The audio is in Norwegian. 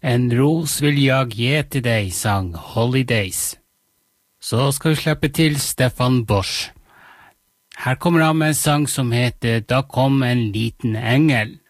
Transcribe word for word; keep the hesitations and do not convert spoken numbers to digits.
En ros vil jeg gi til deg, sang Holidays. Så skal vi slippe til Stefan Bosch. Her kommer han med en sang som heter Da kom en liten engel.